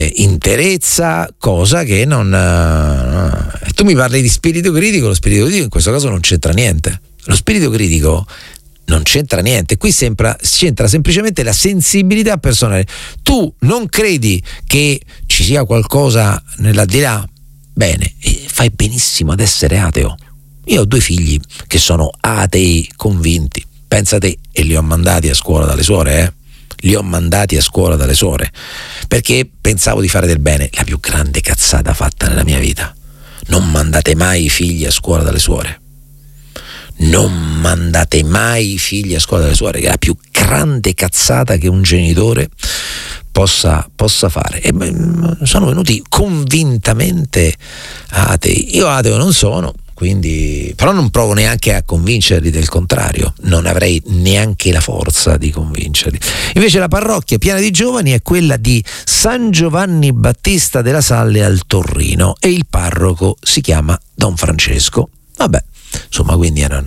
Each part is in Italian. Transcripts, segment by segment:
interezza, cosa che non... Tu mi parli di spirito critico, lo spirito critico in questo caso non c'entra niente. Lo spirito critico non c'entra niente, qui c'entra semplicemente la sensibilità personale. Tu non credi che ci sia qualcosa nell'aldilà? Bene, fai benissimo ad essere ateo. Io ho 2 figli che sono atei convinti, pensate, e li ho mandati a scuola dalle suore, li ho mandati a scuola dalle suore perché pensavo di fare del bene. La più grande cazzata fatta nella mia vita: non mandate mai i figli a scuola dalle suore. Non mandate mai i figli a scuola dalle suore, che è la più grande cazzata che un genitore possa fare. E sono venuti convintamente atei. Io ateo non sono, quindi, però non provo neanche a convincerli del contrario, non avrei neanche la forza di convincerli. Invece la parrocchia piena di giovani è quella di San Giovanni Battista della Salle al Torrino e il parroco si chiama Don Francesco. Vabbè, insomma, quindi era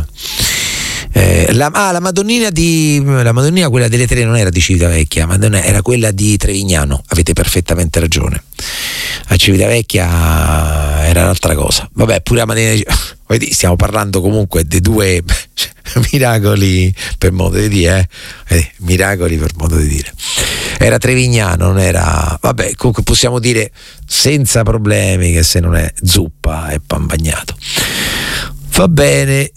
la Madonnina quella delle Tre non era di Civitavecchia, Madonna era quella di Trevignano, avete perfettamente ragione. A Civitavecchia era un'altra cosa. Vabbè, pure la Madonnina, stiamo parlando comunque dei 2 miracoli per modo di dire, miracoli per modo di dire. Era Trevignano, non era, vabbè, comunque possiamo dire senza problemi che se non è zuppa è pan bagnato. Va bene,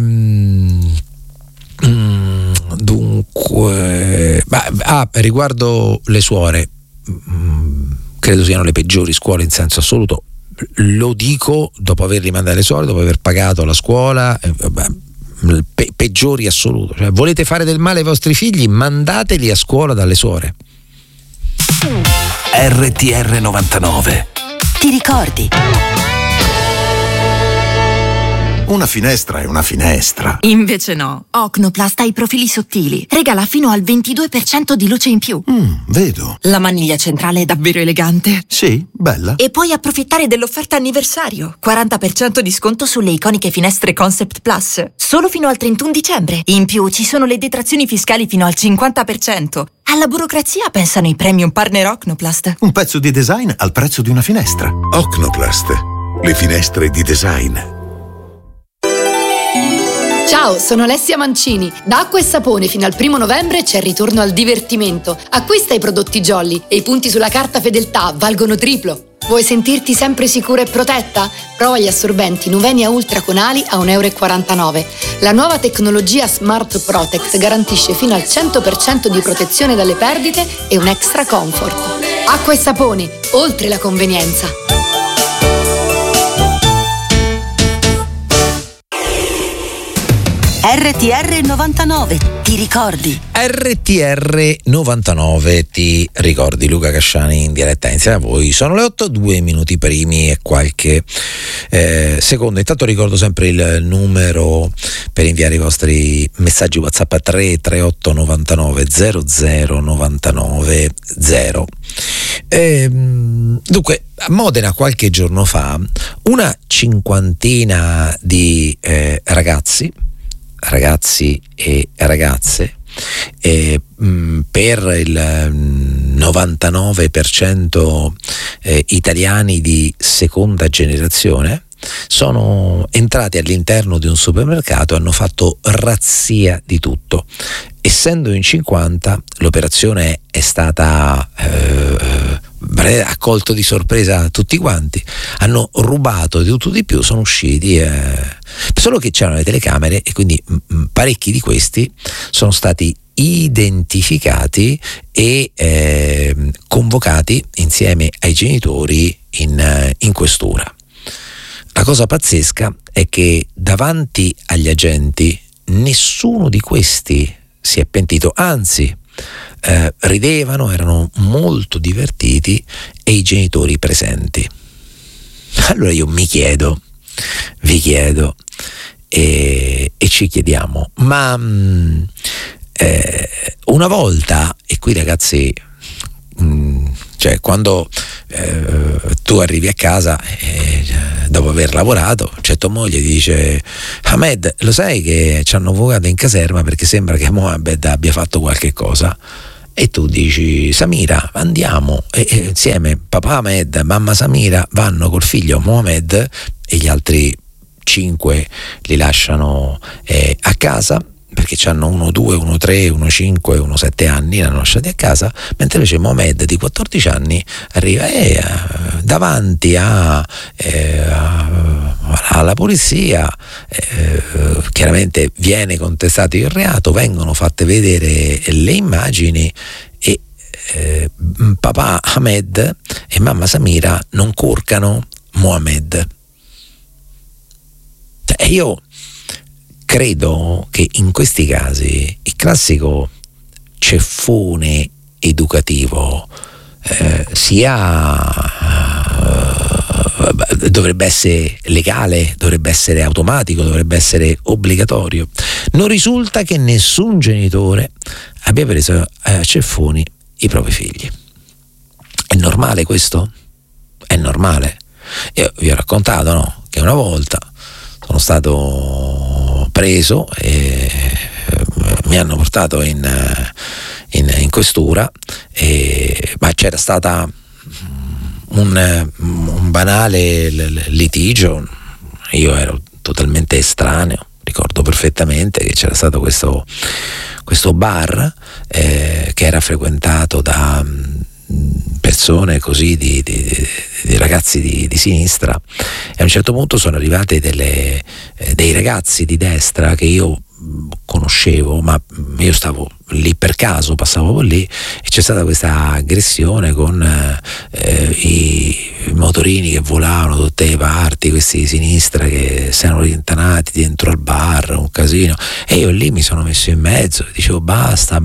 dunque, riguardo le suore, credo siano le peggiori scuole in senso assoluto. Lo dico dopo averli mandati alle suore, dopo aver pagato la scuola, peggiori assoluto. Cioè, volete fare del male ai vostri figli? Mandateli a scuola dalle suore. RTR 99. Ti ricordi? Una finestra è una finestra. Invece no. Ocnoplast ha i profili sottili. Regala fino al 22% di luce in più. Vedo. La maniglia centrale è davvero elegante. Sì, bella. E puoi approfittare dell'offerta anniversario. 40% di sconto sulle iconiche finestre Concept Plus. Solo fino al 31 dicembre. In più ci sono le detrazioni fiscali fino al 50%. Alla burocrazia pensano i premium partner Ocnoplast. Un pezzo di design al prezzo di una finestra. Ocnoplast. Le finestre di design. Ciao, sono Alessia Mancini. Da Acqua e Sapone fino al 1 novembre c'è il ritorno al divertimento. Acquista i prodotti Jolly e i punti sulla carta fedeltà valgono triplo. Vuoi sentirti sempre sicura e protetta? Prova gli assorbenti Nuvenia Ultra con ali a €1,49. La nuova tecnologia Smart Protect garantisce fino al 100% di protezione dalle perdite e un extra comfort. Acqua e Sapone, oltre la convenienza. RTR 99, ti ricordi? RTR 99, ti ricordi? Luca Casciani in diretta insieme a voi. Sono le 8, 2 minuti primi e qualche secondo. Intanto ricordo sempre il numero per inviare i vostri messaggi WhatsApp a 338 99 00 99 0. Dunque, a Modena qualche giorno fa una cinquantina di ragazzi e ragazze per il 99% italiani di seconda generazione sono entrati all'interno di un supermercato e hanno fatto razzia di tutto. Essendo in 50, l'operazione è stata accolto di sorpresa tutti quanti, hanno rubato di tutto di più, sono usciti solo che c'erano le telecamere e quindi parecchi di questi sono stati identificati e convocati insieme ai genitori in questura. La cosa pazzesca è che davanti agli agenti nessuno di questi si è pentito, anzi ridevano, erano molto divertiti e i genitori presenti. Allora io vi chiedo e ci chiediamo, ma una volta, e qui ragazzi, cioè quando tu arrivi a casa dopo aver lavorato, c'è tua moglie che dice: Ahmed, lo sai che ci hanno avvocato in caserma perché sembra che Mohammed abbia fatto qualche cosa? e tu dici: Samira, andiamo, e insieme papà Ahmed, mamma Samira vanno col figlio Mohamed e gli altri 5 li lasciano a casa, perché hanno 1, 2, 1, 3, 1, 5, 1, 7 anni, l'hanno lasciati a casa, mentre invece Mohamed di 14 anni arriva davanti alla polizia, chiaramente viene contestato il reato, vengono fatte vedere le immagini e papà Ahmed e mamma Samira non corcano Mohamed. E io credo che in questi casi il classico ceffone educativo dovrebbe essere legale, dovrebbe essere automatico, dovrebbe essere obbligatorio. Non risulta che nessun genitore abbia preso a ceffoni i propri figli. È normale questo? È normale. Io vi ho raccontato, no? Che una volta sono stato preso e mi hanno portato in questura, ma c'era stata un banale litigio, io ero totalmente estraneo, ricordo perfettamente che c'era stato questo bar che era frequentato da persone così di ragazzi di sinistra, e a un certo punto sono arrivati dei ragazzi di destra che io conoscevo, ma io stavo lì per caso, passavo lì, e c'è stata questa aggressione con i motorini che volavano da tutte le parti, questi di sinistra che si erano rintanati dentro al bar, un casino, e io lì mi sono messo in mezzo e dicevo: basta,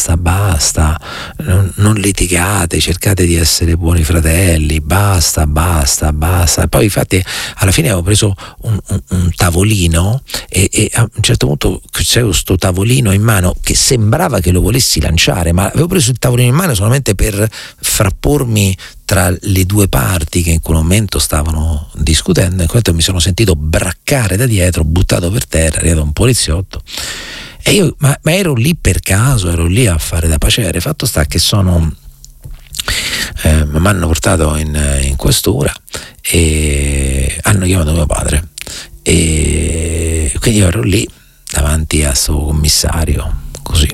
non litigate, cercate di essere buoni fratelli, basta. E poi infatti alla fine avevo preso un tavolino e a un certo punto c'avevo questo tavolino in mano che sembrava che lo volessi lanciare, ma avevo preso il tavolino in mano solamente per frappormi tra le due parti che in quel momento stavano discutendo. In quel momento mi sono sentito braccare da dietro, buttato per terra, è arrivato un poliziotto e io ma ero lì per caso, ero lì a fare da paciere. Fatto sta che mi hanno portato in questura e hanno chiamato mio padre, e quindi io ero lì davanti a sto commissario così,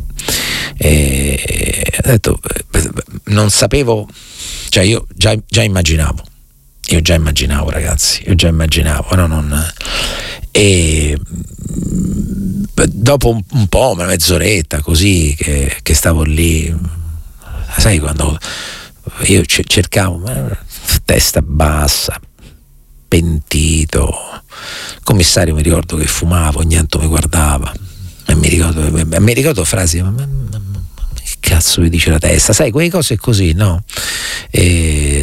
e ho detto, non sapevo, cioè io già immaginavo ragazzi, e dopo un po', una mezz'oretta così che stavo lì, sai, quando io cercavo, testa bassa, pentito, il commissario mi ricordo che fumava, ogni tanto mi guardava e mi ricordo frasi, ma che cazzo mi dice la testa, sai, quelle cose così, no? E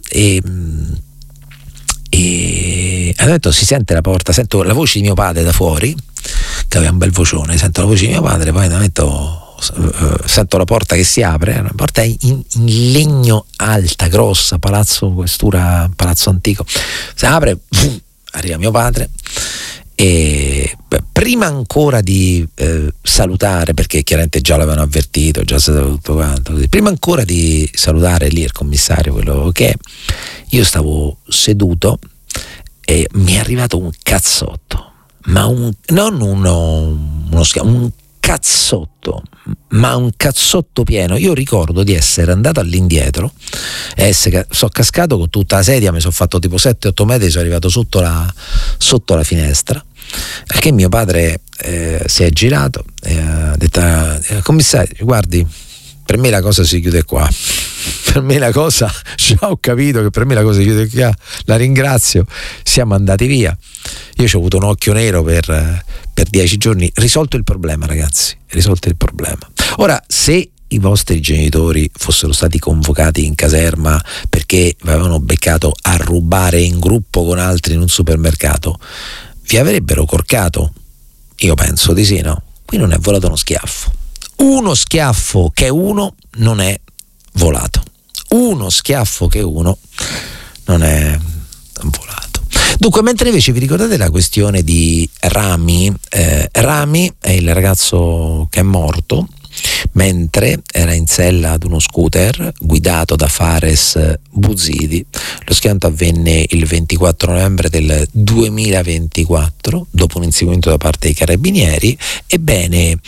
ha detto: si sente la porta, sento la voce di mio padre da fuori, che aveva un bel vocione, sento la voce di mio padre, poi sento la porta che si apre, una porta in legno alta, grossa, questura, palazzo antico, si apre, arriva mio padre e prima ancora di salutare, perché chiaramente già l'avevano avvertito, già stato tutto quanto, prima ancora di salutare lì il commissario, quello che è, io stavo seduto e mi è arrivato un cazzotto, ma non uno schiaffo, un cazzotto, ma un cazzotto pieno. Io ricordo di essere andato all'indietro e sono cascato con tutta la sedia, mi sono fatto tipo 7-8 metri, sono arrivato sotto la finestra, perché mio padre si è girato e ha detto: commissario, guardi, per me la cosa si chiude qua, per me la cosa, già ho capito che per me la cosa si chiude qua, la ringrazio, siamo andati via. Io ci ho avuto un occhio nero per 10 giorni, risolto il problema, ragazzi, risolto il problema. Ora, se i vostri genitori fossero stati convocati in caserma perché vi avevano beccato a rubare in gruppo con altri in un supermercato, vi avrebbero corcato? Io penso di sì, no? Qui non è volato uno schiaffo che uno non è volato, uno schiaffo che uno non è volato. Dunque, mentre invece vi ricordate la questione di Rami, Rami è il ragazzo che è morto, mentre era in sella ad uno scooter guidato da Fares Bouzidi. Lo schianto avvenne il 24 novembre del 2024 dopo un inseguimento da parte dei carabinieri. Ebbene,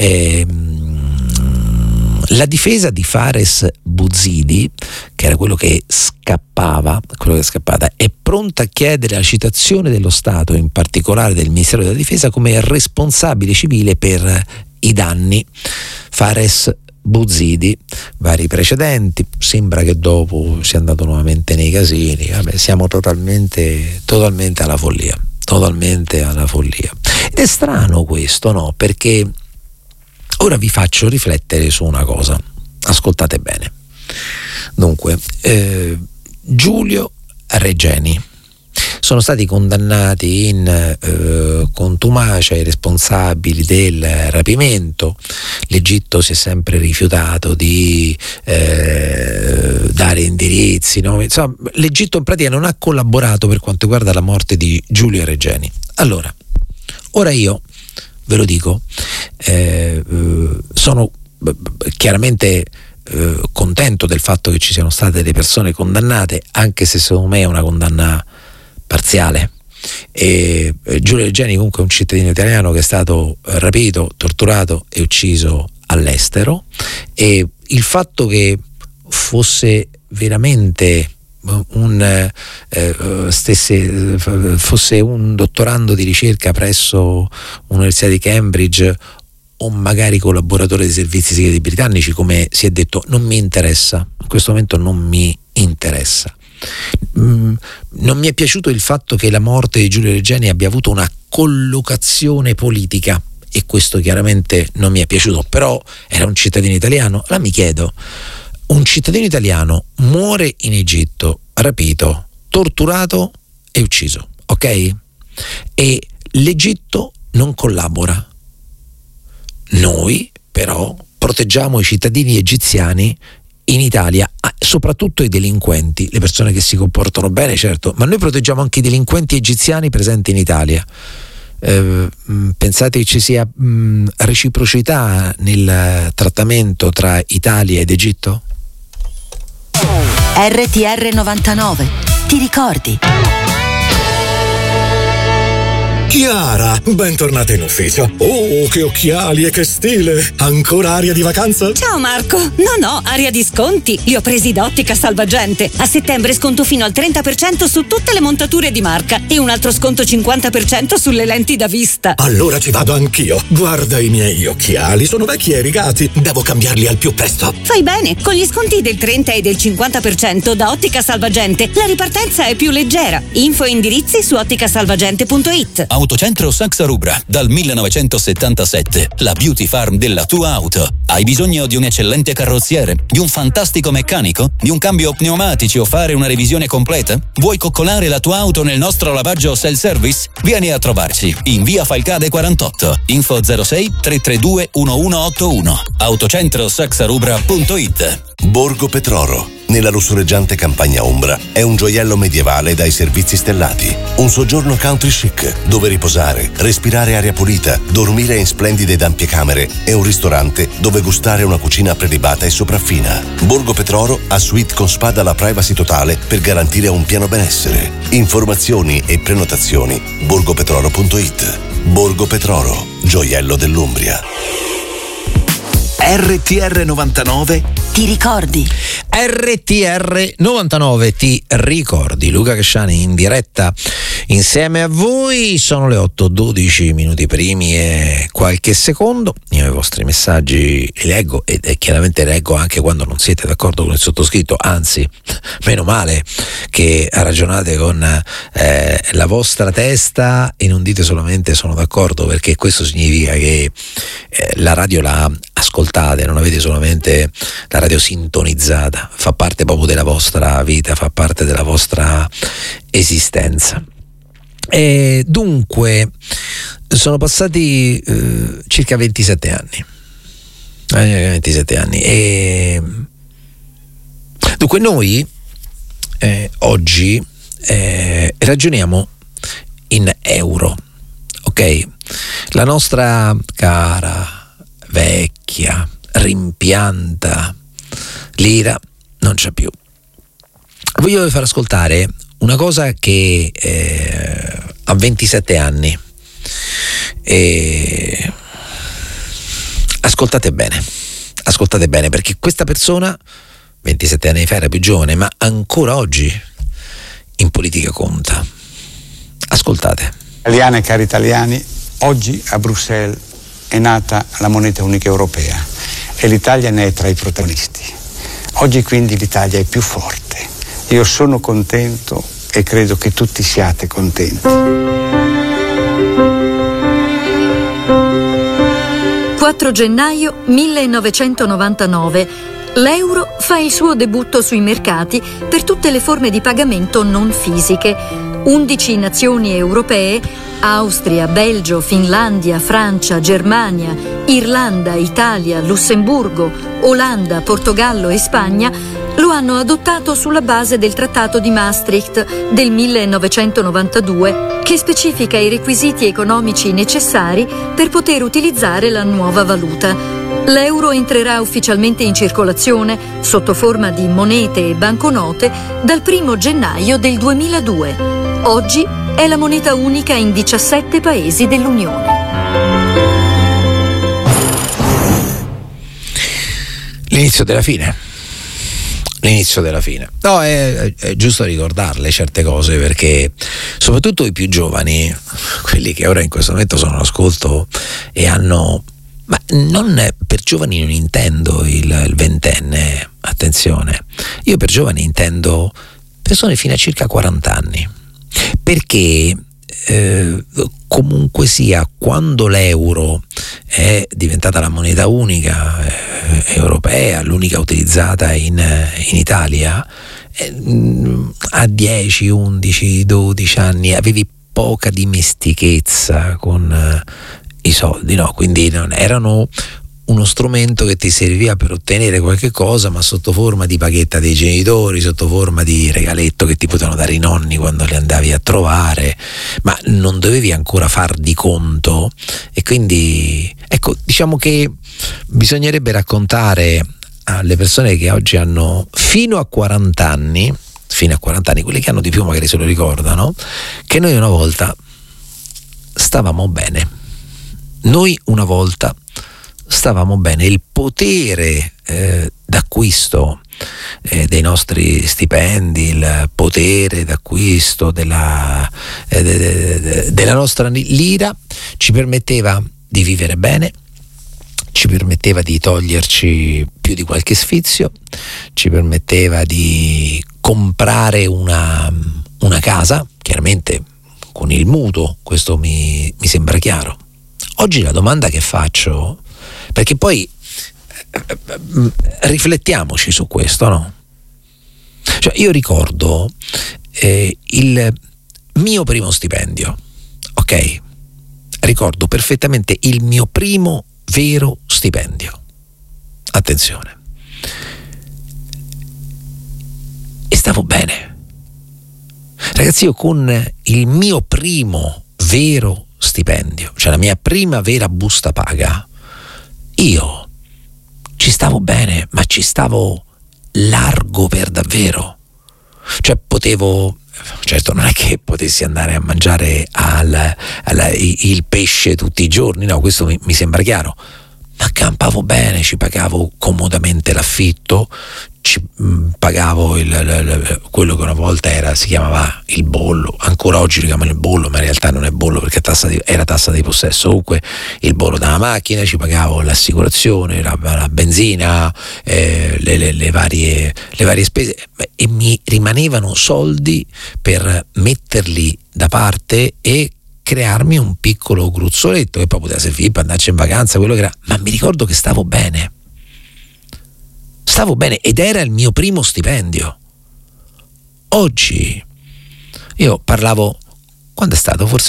la difesa di Fares Bouzidi, che era quello che scappava, è pronta a chiedere la citazione dello Stato, in particolare del Ministero della Difesa, come responsabile civile per i danni. Fares Bouzidi, vari precedenti, sembra che dopo sia andato nuovamente nei casini. Vabbè, siamo totalmente alla follia, ed è strano questo, no? Perché ora vi faccio riflettere su una cosa, ascoltate bene. Dunque, Giulio Regeni sono stati condannati in contumacia i responsabili del rapimento. L'Egitto si è sempre rifiutato di dare indirizzi, no? Insomma, l'Egitto in pratica non ha collaborato per quanto riguarda la morte di Giulio Regeni. Allora, ora io ve lo dico, sono chiaramente contento del fatto che ci siano state delle persone condannate, anche se secondo me è una condanna parziale. Giulio Regeni comunque è un cittadino italiano che è stato rapito, torturato e ucciso all'estero, e il fatto che fosse veramente fosse un dottorando di ricerca presso l'Università di Cambridge o magari collaboratore dei servizi segreti britannici, come si è detto, non mi interessa, in questo momento non mi interessa. Non mi è piaciuto il fatto che la morte di Giulio Regeni abbia avuto una collocazione politica, e questo chiaramente non mi è piaciuto, però era un cittadino italiano. Allora mi chiedo, un cittadino italiano muore in Egitto, rapito, torturato e ucciso, ok? E l'Egitto non collabora. Noi però proteggiamo i cittadini egiziani in Italia, soprattutto i delinquenti, le persone che si comportano bene, certo, ma noi proteggiamo anche i delinquenti egiziani presenti in Italia. Pensate che ci sia reciprocità nel trattamento tra Italia ed Egitto? RTR 99, ti ricordi? Chiara, bentornata in ufficio. Oh, che occhiali e che stile! Ancora aria di vacanza? Ciao Marco! No, aria di sconti. Li ho presi da Ottica Salvagente. A settembre sconto fino al 30% su tutte le montature di marca e un altro sconto 50% sulle lenti da vista. Allora ci vado anch'io. Guarda i miei occhiali, sono vecchi e rigati. Devo cambiarli al più presto. Fai bene, con gli sconti del 30 e del 50% da Ottica Salvagente la ripartenza è più leggera. Info e indirizzi su otticasalvagente.it. Autocentro Saxa Rubra, dal 1977, la beauty farm della tua auto. Hai bisogno di un eccellente carrozziere, di un fantastico meccanico, di un cambio pneumatici o fare una revisione completa? Vuoi coccolare la tua auto nel nostro lavaggio self-service? Vieni a trovarci in via Falcade 48, info 06 332 1181, autocentrosaxarubra.it. Borgo Petroro, nella lussureggiante campagna ombra, è un gioiello medievale dai servizi stellati. Un soggiorno country chic, dove riposare, respirare aria pulita, dormire in splendide ed ampie camere e un ristorante dove gustare una cucina prelibata e sopraffina. Borgo Petroro ha suite con spa dalla privacy totale per garantire un pieno benessere. Informazioni e prenotazioni borgopetroro.it. Borgo Petroro, gioiello dell'Umbria. RTR 99, ti ricordi? RTR 99, ti ricordi? Luca Casciani in diretta insieme a voi. Sono le 8:12 minuti primi e qualche secondo. Io i vostri messaggi li leggo e chiaramente leggo anche quando non siete d'accordo con il sottoscritto, anzi meno male che ragionate con la vostra testa e non dite solamente sono d'accordo, perché questo significa che la radio la ascoltate, non avete solamente la radio sintonizzata, fa parte proprio della vostra vita, fa parte della vostra esistenza. E dunque sono passati circa 27 anni. 27 anni. E dunque noi oggi ragioniamo in euro, ok? La nostra cara, vecchia, rimpianta lira non c'è più. Voglio far ascoltare una cosa che ha 27 anni e ascoltate bene perché questa persona 27 anni fa era più giovane, ma ancora oggi in politica conta. Ascoltate. Italiane e cari italiani, oggi a Bruxelles è nata la moneta unica europea e l'Italia ne è tra i protagonisti. Oggi quindi l'Italia è più forte. Io sono contento e credo che tutti siate contenti. 4 gennaio 1999. L'euro fa il suo debutto sui mercati per tutte le forme di pagamento non fisiche. 11 nazioni europee, Austria, Belgio, Finlandia, Francia, Germania, Irlanda, Italia, Lussemburgo, Olanda, Portogallo e Spagna, lo hanno adottato sulla base del Trattato di Maastricht del 1992, che specifica i requisiti economici necessari per poter utilizzare la nuova valuta. L'euro entrerà ufficialmente in circolazione sotto forma di monete e banconote dal 1 gennaio del 2002. Oggi è la moneta unica in 17 paesi dell'Unione. L'inizio della fine. No, è giusto ricordarle certe cose, perché soprattutto i più giovani, quelli che ora in questo momento sono all'ascolto e hanno, ma non per giovani non intendo il ventenne, attenzione, io per giovani intendo persone fino a circa 40 anni, perché comunque sia, quando l'euro è diventata la moneta unica europea, l'unica utilizzata in Italia, a 10, 11, 12 anni avevi poca dimestichezza con i soldi, no? Quindi non erano uno strumento che ti serviva per ottenere qualche cosa, ma sotto forma di paghetta dei genitori, sotto forma di regaletto che ti potevano dare i nonni quando li andavi a trovare, ma non dovevi ancora far di conto. E quindi ecco, diciamo che bisognerebbe raccontare alle persone che oggi hanno fino a 40 anni, quelli che hanno di più magari se lo ricordano, che noi una volta stavamo bene. Il potere d'acquisto dei nostri stipendi, il potere d'acquisto della nostra lira ci permetteva di vivere bene, ci permetteva di toglierci più di qualche sfizio, ci permetteva di comprare una casa, chiaramente con il mutuo, questo mi sembra chiaro. Oggi la domanda che faccio, perché poi riflettiamoci su questo, no? Cioè, io ricordo il mio primo stipendio, ok? Ricordo perfettamente il mio primo vero stipendio. Attenzione. E stavo bene. Ragazzi, io con il mio primo vero stipendio, cioè la mia prima vera busta paga, io ci stavo bene, ma ci stavo largo per davvero. Cioè potevo, certo non è che potessi andare a mangiare il pesce tutti i giorni, no, questo mi sembra chiaro, ma campavo bene, ci pagavo comodamente l'affitto, ci pagavo quello che una volta si chiamava il bollo, ancora oggi lo chiamano il bollo, ma in realtà non è bollo perché era tassa di possesso. Comunque il bollo della macchina, ci pagavo l'assicurazione, la benzina, le varie spese, e mi rimanevano soldi per metterli da parte e crearmi un piccolo gruzzoletto che poi poteva servire per andarci in vacanza, quello che era, ma mi ricordo che stavo bene ed era il mio primo stipendio. Oggi io parlavo, quando è stato? Forse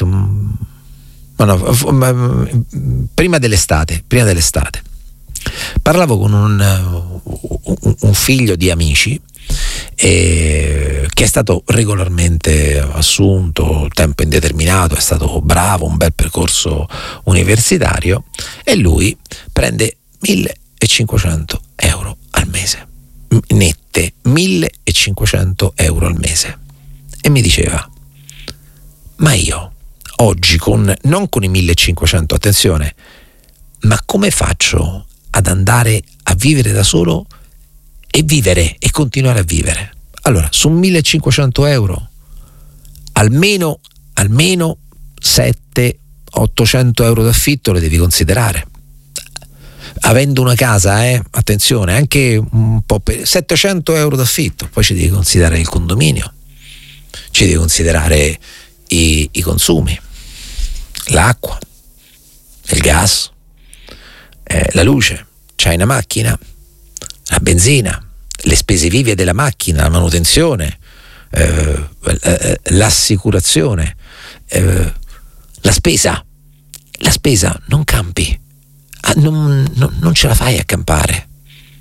prima dell'estate, parlavo con un figlio di amici che è stato regolarmente assunto tempo indeterminato, è stato bravo, un bel percorso universitario, e lui prende 1.500 euro al mese, nette 1.500 euro al mese. E mi diceva: ma io oggi non con i 1.500, attenzione, ma come faccio ad andare a vivere da solo e vivere e continuare a vivere? Allora, su 1.500 euro almeno 700-800 euro d'affitto le devi considerare. Avendo una casa, attenzione, anche un po' per 700 euro d'affitto, poi ci devi considerare il condominio, ci devi considerare i consumi, l'acqua, il gas, la luce, c'hai una macchina, la benzina, le spese vive della macchina, la manutenzione, l'assicurazione, la spesa, non campi, non ce la fai a campare.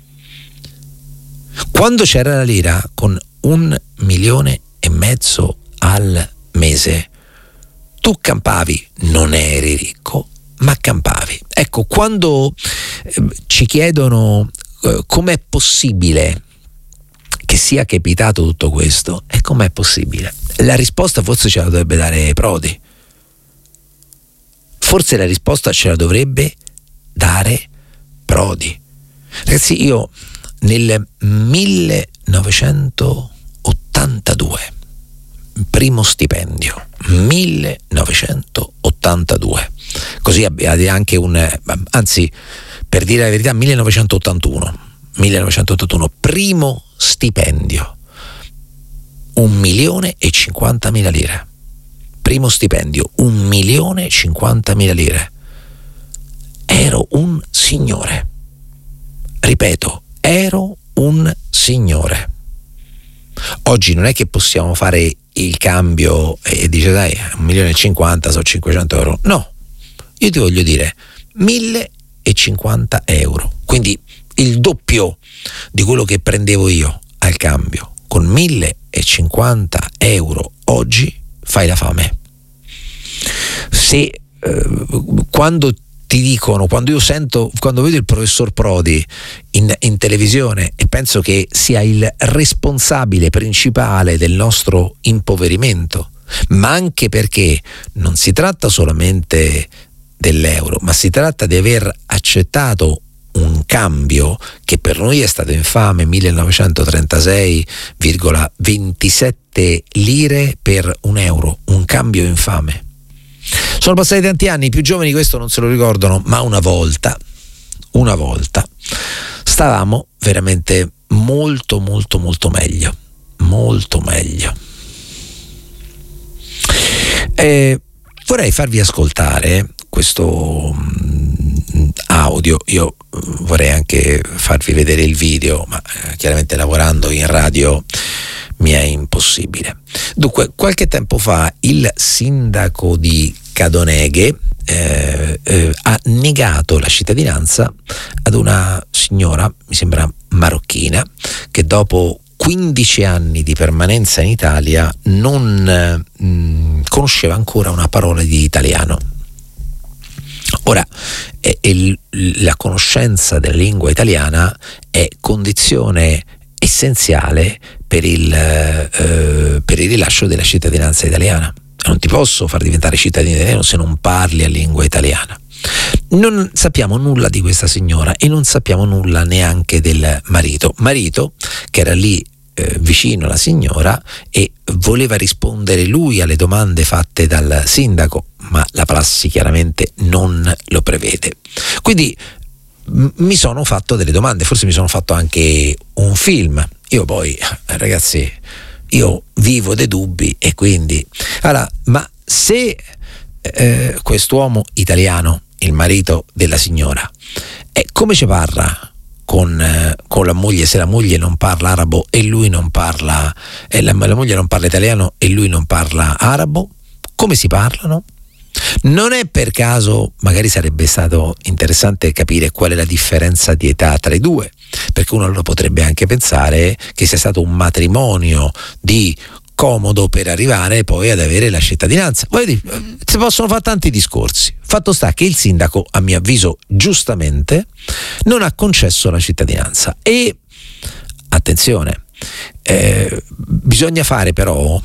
Quando c'era la lira con 1,5 milioni al mese, tu campavi, non eri ricco, ma campavi. Ecco, quando ci chiedono com'è possibile che sia capitato tutto questo, e com'è possibile, la risposta forse ce la dovrebbe dare Prodi. Forse la risposta ce la dovrebbe dare Prodi. Ragazzi, io nel 1982, primo stipendio, 1982, così avete anche anzi, per dire la verità, 1981, primo stipendio, 1.050.000 lire. Primo stipendio, 1.050.000 lire. Ero un signore. Ripeto, ero un signore. Oggi non è che possiamo fare il cambio e dice dai, 1.050.000 sono 500 euro. No, io ti voglio dire 1.050 euro, quindi il doppio di quello che prendevo io al cambio. Con 1.050 euro oggi fai la fame. Se quando ti dicono, quando vedo il professor Prodi in televisione e penso che sia il responsabile principale del nostro impoverimento, ma anche perché non si tratta solamente dell'euro, ma si tratta di aver accettato un cambio che per noi è stato infame, 1936,27 lire per un euro, un cambio infame. Sono passati tanti anni, i più giovani questo non se lo ricordano, ma una volta stavamo veramente molto meglio. Vorrei farvi ascoltare questo audio. Io vorrei anche farvi vedere il video, ma chiaramente lavorando in radio mi è impossibile. Dunque, qualche tempo fa il sindaco di Cadoneghe ha negato la cittadinanza ad una signora, mi sembra marocchina, che dopo 15 anni di permanenza in Italia non conosceva ancora una parola di italiano. Ora, la conoscenza della lingua italiana è condizione essenziale per il rilascio della cittadinanza italiana. Non ti posso far diventare cittadino italiano se non parli la lingua italiana. Non sappiamo nulla di questa signora e non sappiamo nulla neanche del marito che era lì vicino alla signora e voleva rispondere lui alle domande fatte dal sindaco, ma la prassi chiaramente non lo prevede. Quindi mi sono fatto delle domande, forse mi sono fatto anche un film. Io poi, ragazzi, io vivo dei dubbi e quindi allora, ma se quest'uomo italiano, il marito della signora, come ci parla con la moglie se la moglie non parla arabo e lui non parla, la moglie non parla italiano e lui non parla arabo? Come si parlano? Non è per caso, magari sarebbe stato interessante capire qual è la differenza di età tra i due, perché uno lo potrebbe anche pensare che sia stato un matrimonio di comodo per arrivare poi ad avere la cittadinanza. Si possono fare tanti discorsi. Fatto sta che il sindaco, a mio avviso giustamente, non ha concesso la cittadinanza. E attenzione, bisogna fare però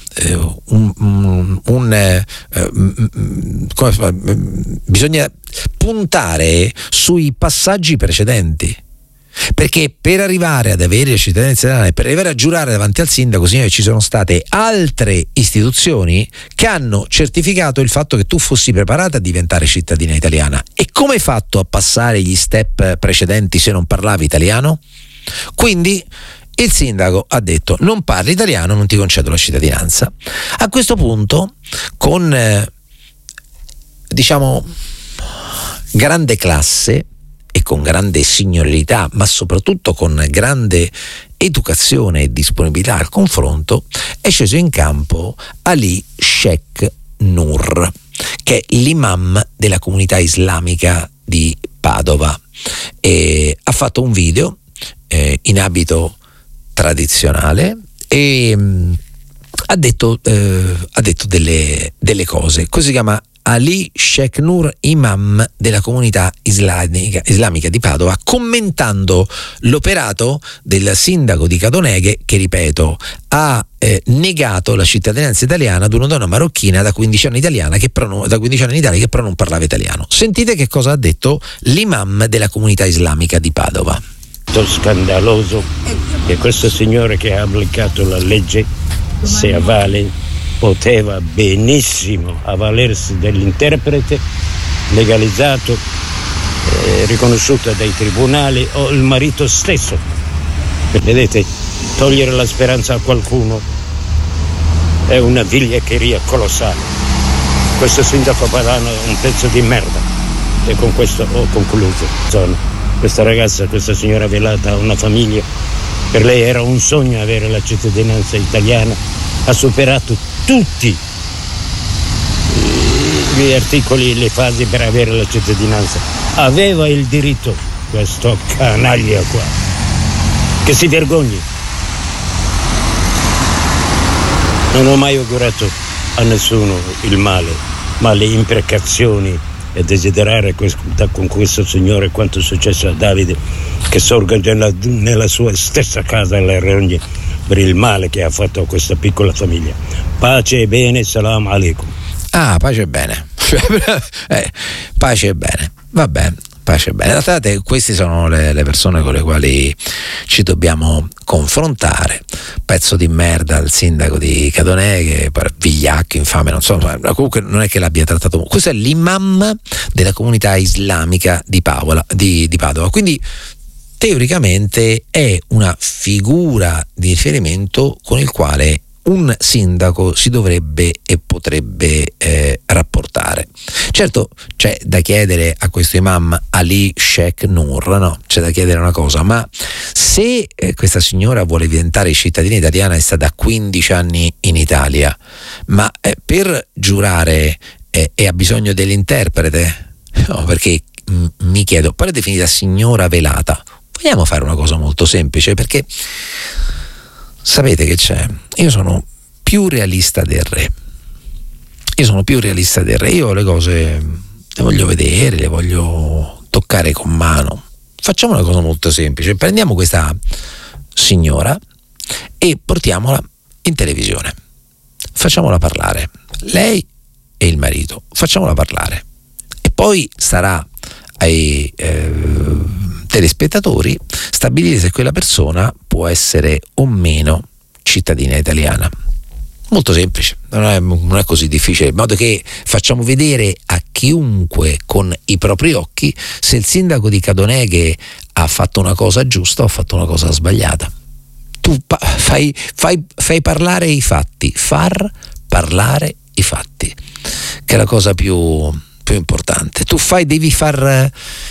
bisogna puntare sui passaggi precedenti, perché per arrivare ad avere la cittadinanza italiana e per arrivare a giurare davanti al sindaco, signore, ci sono state altre istituzioni che hanno certificato il fatto che tu fossi preparata a diventare cittadina italiana. E come hai fatto a passare gli step precedenti se non parlavi italiano? Quindi il sindaco ha detto: non parli italiano, non ti concedo la cittadinanza. A questo punto, con grande classe e con grande signorilità, ma soprattutto con grande educazione e disponibilità al confronto, è sceso in campo Ali Sheikh Nur, che è l'imam della comunità islamica di Padova, e ha fatto un video in abito tradizionale e ha detto delle cose. Così si chiama Ali Sheikh Nur, imam della comunità islamica di Padova, commentando l'operato del sindaco di Cadoneghe che, ripeto, ha negato la cittadinanza italiana ad una donna marocchina da 15 anni in Italia che però non parlava italiano. Sentite che cosa ha detto l'imam della comunità islamica di Padova. Scandaloso che questo signore che ha applicato la legge, se avvale, poteva benissimo avvalersi dell'interprete legalizzato, riconosciuto dai tribunali, o il marito stesso. Vedete, togliere la speranza a qualcuno è una vigliaccheria colossale. Questo sindaco padano è un pezzo di merda, e con questo ho concluso. Questa ragazza, questa signora velata, ha una famiglia, per lei era un sogno avere la cittadinanza italiana, ha superato tutti gli articoli, le fasi per avere la cittadinanza, aveva il diritto. Questo canaglia qua, che si vergogni. Non ho mai augurato a nessuno il male, ma le imprecazioni e desiderare con questo signore quanto è successo a Davide, che sorga nella sua stessa casa alle rogne per il male che ha fatto a questa piccola famiglia. Pace e bene, salam alaikum. Pace e bene. Pace e bene, va bene. Pace e bene. D'altronde queste sono le persone con le quali ci dobbiamo confrontare. Pezzo di merda il sindaco di Cadoneghe, vigliacco, infame, non so, comunque non è che l'abbia trattato. Questo è l'imam della comunità islamica di Padova, quindi teoricamente è una figura di riferimento con il quale un sindaco si dovrebbe e potrebbe rapportare. Certo, c'è da chiedere a questo imam Ali Sheikh Nur, no? C'è da chiedere una cosa: ma se questa signora vuole diventare cittadina italiana e sta da 15 anni in Italia, ma per giurare ha bisogno dell'interprete? No, perché mi chiedo, poi è definita signora velata. Vogliamo fare una cosa molto semplice, perché sapete che c'è? Io sono più realista del re. Io le cose le voglio vedere, le voglio toccare con mano. Facciamo una cosa molto semplice: prendiamo questa signora e portiamola in televisione. Facciamola parlare, lei e il marito, facciamola parlare. E poi sarà ai telespettatori stabilire se quella persona può essere o meno cittadina italiana. Molto semplice, non è così difficile, in modo che facciamo vedere a chiunque con i propri occhi se il sindaco di Cadoneghe ha fatto una cosa giusta o ha fatto una cosa sbagliata. Tu fai parlare i fatti, far parlare i fatti, che è la cosa più importante. Devi far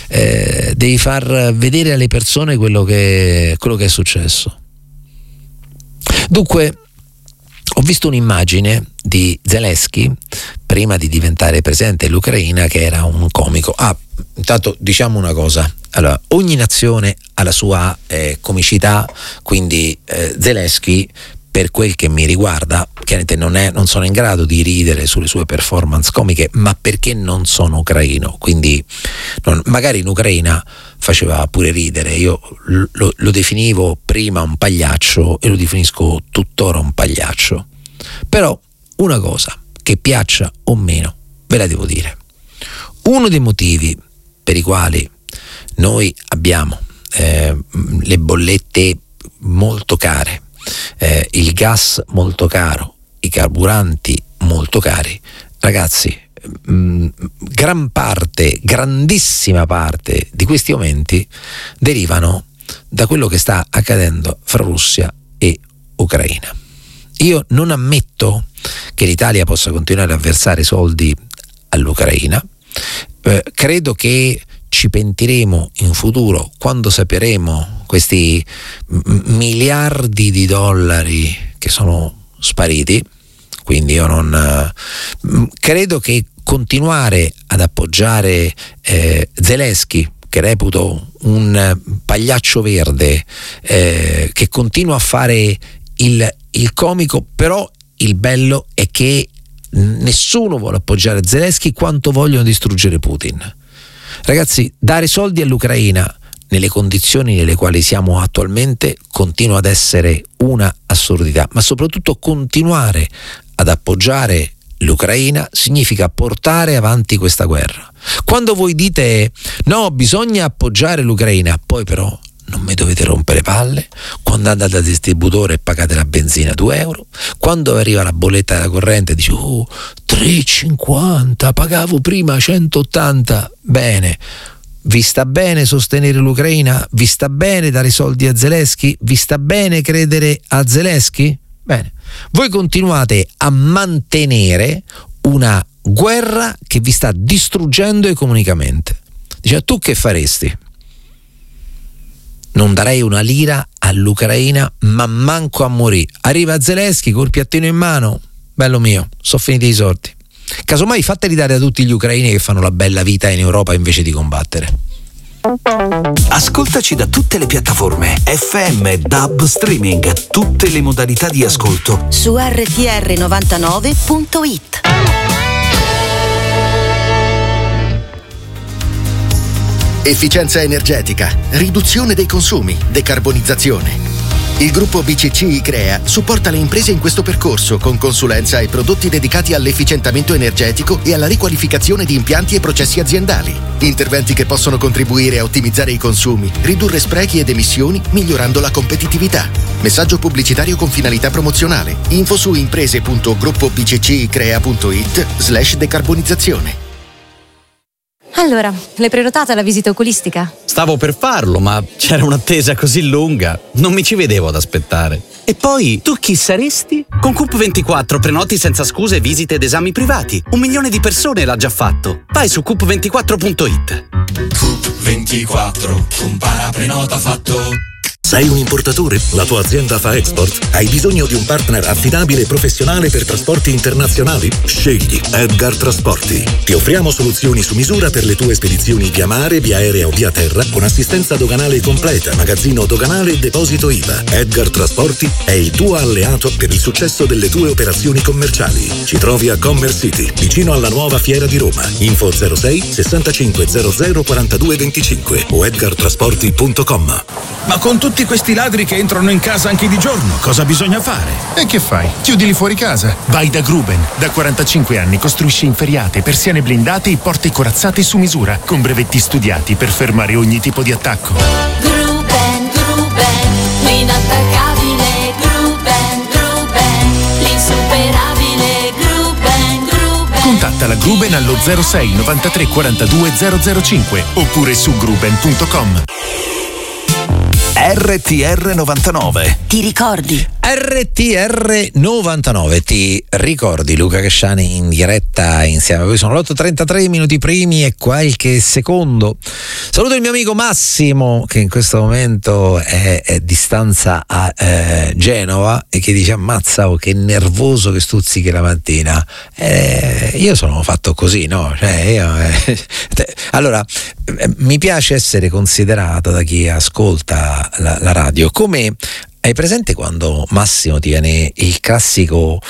vedere alle persone quello che è successo. Dunque, ho visto un'immagine di Zelensky prima di diventare presidente dell'Ucraina, che era un comico. Intanto diciamo una cosa: allora, ogni nazione ha la sua comicità, quindi Zelensky, per quel che mi riguarda, che chiaramente non sono in grado di ridere sulle sue performance comiche, ma perché non sono ucraino, quindi magari in Ucraina faceva pure ridere. Io lo definivo prima un pagliaccio e lo definisco tuttora un pagliaccio. Però una cosa, che piaccia o meno, ve la devo dire. Uno dei motivi per i quali noi abbiamo le bollette molto care, il gas molto caro, i carburanti molto cari, ragazzi, grandissima parte di questi aumenti derivano da quello che sta accadendo fra Russia e Ucraina. Io non ammetto che l'Italia possa continuare a versare soldi all'Ucraina. Credo che ci pentiremo in futuro quando sapremo questi miliardi di dollari che sono spariti. Quindi io non credo che continuare ad appoggiare Zelensky, che reputo un pagliaccio verde, che continua a fare il comico, però il bello è che nessuno vuole appoggiare Zelensky quanto vogliono distruggere Putin. Ragazzi, dare soldi all'Ucraina nelle condizioni nelle quali siamo attualmente continua ad essere una assurdità, ma soprattutto continuare ad appoggiare l'Ucraina significa portare avanti questa guerra. Quando voi dite no, bisogna appoggiare l'Ucraina, poi però non mi dovete rompere palle quando andate al distributore e pagate la benzina 2 euro, quando arriva la bolletta della corrente dice 3,50, pagavo prima 180. Bene, vi sta bene sostenere l'Ucraina? Vi sta bene dare soldi a Zelensky? Vi sta bene credere a Zelensky? Bene, voi continuate a mantenere una guerra che vi sta distruggendo economicamente. Dice, tu che faresti? Non darei una lira all'Ucraina, ma manco a morire. Arriva Zelensky col piattino in mano, bello mio, sono finiti i soldi. Casomai fateli dare a tutti gli ucraini che fanno la bella vita in Europa invece di combattere. Ascoltaci da tutte le piattaforme FM, DAB, streaming, tutte le modalità di ascolto su rtr99.it. Efficienza energetica, riduzione dei consumi, decarbonizzazione. Il gruppo BCC Icrea supporta le imprese in questo percorso con consulenza e prodotti dedicati all'efficientamento energetico e alla riqualificazione di impianti e processi aziendali. Interventi che possono contribuire a ottimizzare i consumi, ridurre sprechi ed emissioni, migliorando la competitività. Messaggio pubblicitario con finalità promozionale. Info su imprese.gruppobccicrea.it/decarbonizzazione. Allora, l'hai prenotata la visita oculistica? Stavo per farlo, ma c'era un'attesa così lunga, non mi ci vedevo ad aspettare. E poi, tu chi saresti? Con Coop24 prenoti senza scuse visite ed esami privati. 1 milione di persone l'ha già fatto. Vai su coop24.it. Coop24, compara prenota fatto. Sei un importatore? La tua azienda fa export? Hai bisogno di un partner affidabile e professionale per trasporti internazionali? Scegli Edgar Trasporti. Ti offriamo soluzioni su misura per le tue spedizioni via mare, via aerea o via terra, con assistenza doganale completa, magazzino doganale e deposito IVA. Edgar Trasporti è il tuo alleato per il successo delle tue operazioni commerciali. Ci trovi a Commerce City, vicino alla nuova Fiera di Roma. Info 06 65 00 42 25 o edgartrasporti.com. Ma con tutti questi ladri che entrano in casa anche di giorno, cosa bisogna fare? E che fai? Chiudili fuori casa? Vai da Gruben. Da 45 anni costruisce inferriate, persiane blindate e porte corazzate su misura, con brevetti studiati per fermare ogni tipo di attacco. Gruben, l'inattaccabile Gruben, l'insuperabile Gruben. Contatta la Gruben allo 06 93 42 005 oppure su gruben.com. RTR 99. Ti ricordi? RTR 99, ti ricordi? Luca Casciani in diretta insieme a voi. Sono 8:33 minuti primi e qualche secondo. Saluto il mio amico Massimo che in questo momento è di stanza a Genova e che dice: ammazza, oh, che nervoso che stuzzichi la mattina. Io sono fatto così, no? Allora, mi piace essere considerata da chi ascolta la radio come... Hai presente quando Massimo ti viene il classico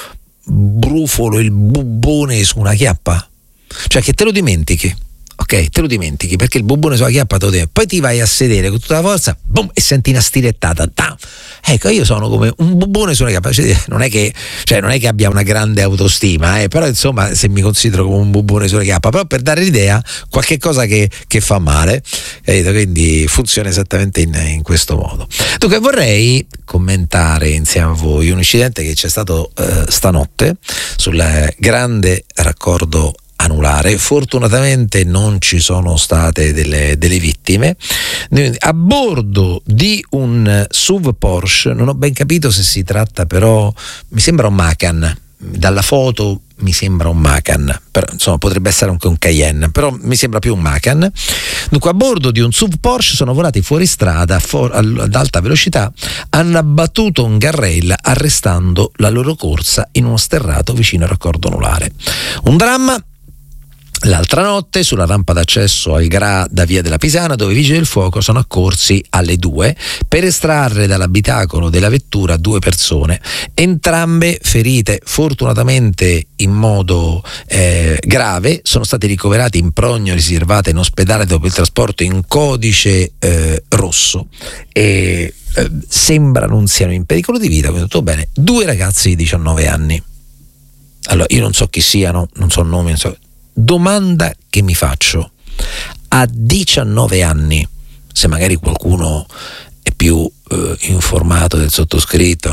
brufolo, il bubbone su una chiappa? Cioè che te lo dimentichi, ok? Te lo dimentichi perché il bubbone sulla chiappa te lo dimentichi. Poi ti vai a sedere con tutta la forza, boom, e senti una stilettata. Ecco, io sono come un bubbone sulla chiappa. Non è che abbia una grande autostima, però insomma, se mi considero come un bubbone sulla chiappa, però per dare l'idea, qualche cosa che fa male, quindi funziona esattamente in questo modo. Dunque vorrei commentare insieme a voi un incidente che c'è stato stanotte sul grande raccordo anulare. Fortunatamente non ci sono state delle vittime. A bordo di un SUV Porsche, non ho ben capito se si tratta, però mi sembra un Macan, dalla foto mi sembra un Macan, però insomma potrebbe essere anche un Cayenne, però mi sembra più un Macan. Dunque a bordo di un SUV Porsche sono volati fuori strada ad alta velocità, hanno abbattuto un guardrail arrestando la loro corsa in uno sterrato vicino al raccordo anulare. Un dramma l'altra notte sulla rampa d'accesso al GRA da Via della Pisana, dove i vigili del fuoco sono accorsi alle 2 per estrarre dall'abitacolo della vettura 2 persone, entrambe ferite fortunatamente in modo grave. Sono stati ricoverati in prognosi riservata in ospedale dopo il trasporto in codice rosso e sembra non siano in pericolo di vita, quindi tutto bene. 2 ragazzi di 19 anni. Allora io non so chi siano, non so nomi, non so. Domanda che mi faccio: a 19 anni, se magari qualcuno è più informato del sottoscritto,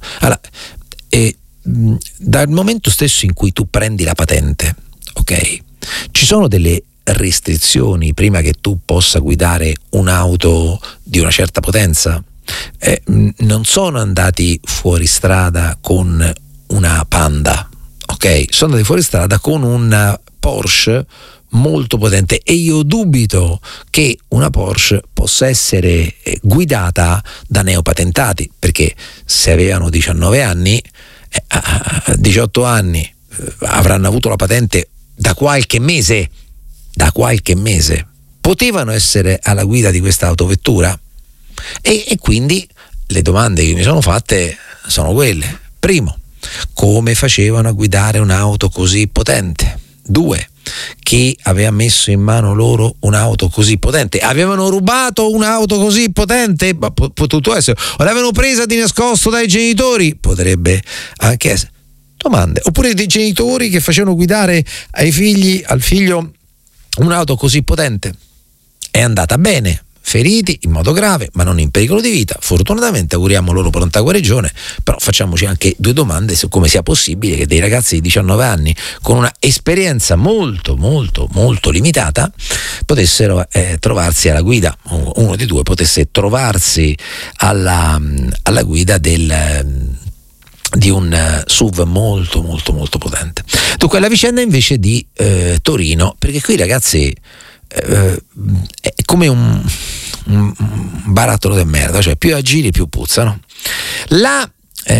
dal momento stesso in cui tu prendi la patente, ok, ci sono delle restrizioni prima che tu possa guidare un'auto di una certa potenza? Non sono andati fuori strada con una Panda, ok, sono andati fuori strada con una Porsche molto potente, e io dubito che una Porsche possa essere guidata da neopatentati, perché se avevano 19 anni, a 18 anni avranno avuto la patente da qualche mese, potevano essere alla guida di questa autovettura? E quindi le domande che mi sono fatte sono quelle: primo, come facevano a guidare un'auto così potente? 2, chi aveva messo in mano loro un'auto così potente? Avevano rubato un'auto così potente? Potuto essere, o l'avevano presa di nascosto dai genitori? Potrebbe anche essere. Domande. Oppure dei genitori che facevano guidare al figlio un'auto così potente? È andata bene, feriti in modo grave ma non in pericolo di vita, fortunatamente, auguriamo loro pronta guarigione, però facciamoci anche 2 domande su come sia possibile che dei ragazzi di 19 anni con una esperienza molto molto molto limitata potessero trovarsi alla guida, uno di 2 potesse trovarsi alla guida di un SUV molto molto molto potente. Dunque la vicenda invece di Torino, perché qui ragazzi è come un barattolo di merda, cioè più agili più puzzano. La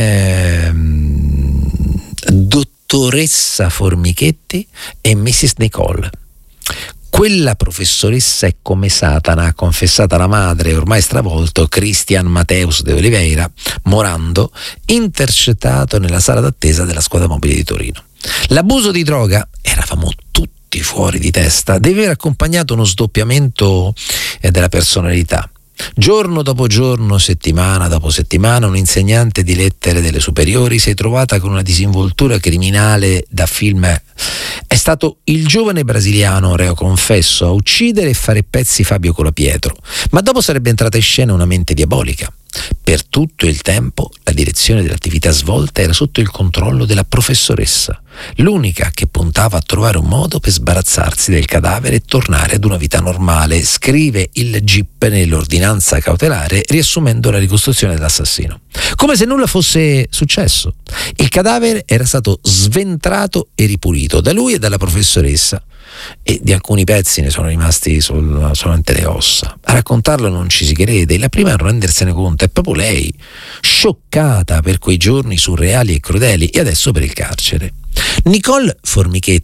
dottoressa Formichetti e Mrs. Nicole, quella professoressa è come Satana, ha confessata la madre ormai stravolto Christian Mateus de Oliveira Morando, intercettato nella sala d'attesa della squadra mobile di Torino. L'abuso di droga, eravamo tutti fuori di testa, deve aver accompagnato uno sdoppiamento della personalità. Giorno dopo giorno, settimana dopo settimana, un'insegnante di lettere delle superiori si è trovata con una disinvoltura criminale da film. È stato il giovane brasiliano reo confesso a uccidere e fare pezzi Fabio Colapietro, ma dopo sarebbe entrata in scena una mente diabolica. Per tutto il tempo la direzione dell'attività svolta era sotto il controllo della professoressa, l'unica che puntava a trovare un modo per sbarazzarsi del cadavere e tornare ad una vita normale, scrive il GIP nell'ordinanza cautelare, riassumendo la ricostruzione dell'assassino. Come se nulla fosse successo. Il cadavere era stato sventrato e ripulito da lui e dalla professoressa, e di alcuni pezzi ne sono rimasti solamente le ossa. A raccontarlo non ci si crede, e la prima a rendersene conto è proprio lei, scioccata per quei giorni surreali e crudeli, e adesso per il carcere. Nicole Formichetti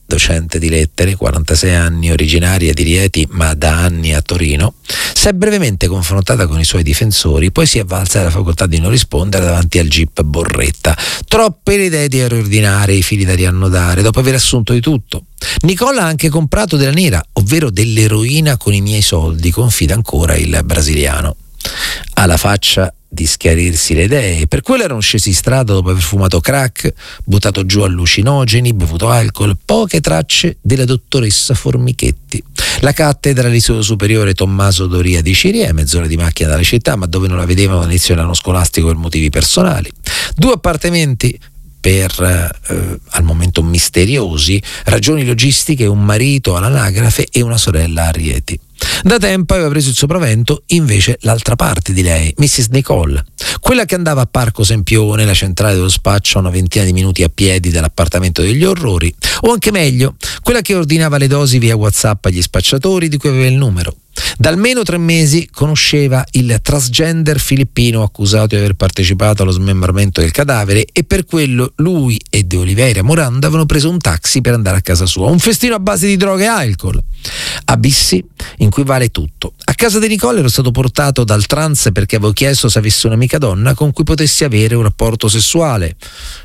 docente di lettere, 46 anni, originaria di Rieti ma da anni a Torino, si è brevemente confrontata con i suoi difensori, poi si è avvalsa della facoltà di non rispondere davanti al GIP Borretta. Troppe le idee di riordinare, i fili da riannodare, dopo aver assunto di tutto. Nicola ha anche comprato della nera, ovvero dell'eroina con i miei soldi, confida ancora il brasiliano. Ha la faccia di schiarirsi le idee, per quello erano scesi in strada dopo aver fumato crack, buttato giù allucinogeni, bevuto alcol, poche tracce della dottoressa Formichetti. La cattedra all'Istituto Superiore Tommaso Doria di Cirie, mezz'ora di macchina dalla città, ma dove non la vedevano all'inizio dell'anno scolastico per motivi personali. 2 appartamenti per al momento misteriosi, ragioni logistiche, un marito all'anagrafe e una sorella a Rieti. Da tempo aveva preso il sopravvento invece l'altra parte di lei, Mrs. Nicole, quella che andava a Parco Sempione, la centrale dello spaccio, a una ventina di minuti a piedi dall'appartamento degli orrori, o anche meglio, quella che ordinava le dosi via WhatsApp agli spacciatori di cui aveva il numero. Da almeno 3 mesi conosceva il transgender filippino accusato di aver partecipato allo smembramento del cadavere e per quello lui e De Oliveira Morando avevano preso un taxi per andare a casa sua. Un festino a base di droghe e alcol. Abissi in cui vale tutto. A casa di Nicole ero stato portato dal trans perché avevo chiesto se avesse un'amica donna con cui potessi avere un rapporto sessuale.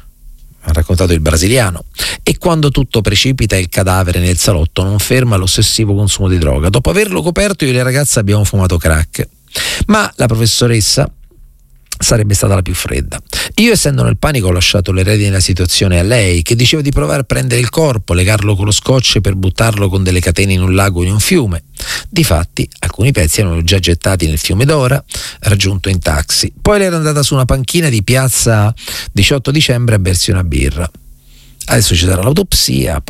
Ha raccontato il brasiliano. E quando tutto precipita e il cadavere nel salotto non ferma l'ossessivo consumo di droga. Dopo averlo coperto io e le ragazze abbiamo fumato crack. Ma la professoressa sarebbe stata la più fredda. Io, essendo nel panico, ho lasciato le redini della situazione a lei, che diceva di provare a prendere il corpo, legarlo con lo scotch per buttarlo con delle catene in un lago o in un fiume. Difatti alcuni pezzi erano già gettati nel fiume Dora, raggiunto in taxi. Poi lei era andata su una panchina di piazza 18 dicembre a bersi una birra. Adesso ci sarà l'autopsia,